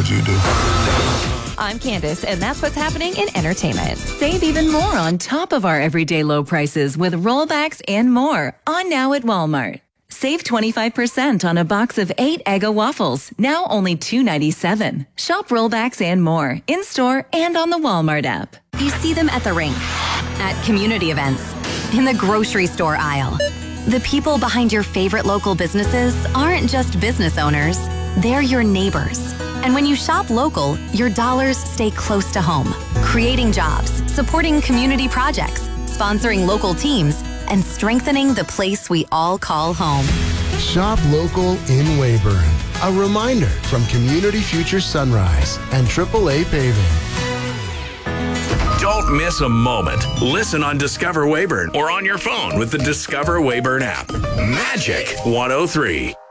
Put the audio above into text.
what you do. I'm Candace, and that's what's happening in entertainment. Save even more on top of our everyday low prices with rollbacks and more on now at Walmart. Save 25% on a box of 8 Eggo waffles, now only $2.97. Shop rollbacks and more in-store and on the Walmart app. You see them at the rink, at community events, in the grocery store aisle. The people behind your favorite local businesses aren't just business owners, they're your neighbors. And when you shop local, your dollars stay close to home, creating jobs, supporting community projects, sponsoring local teams, and strengthening the place we all call home. Shop local in Weyburn. A reminder from Community Future Sunrise and AAA Paving. Don't miss a moment. Listen on Discover Weyburn or on your phone with the Discover Weyburn app. Magic 103.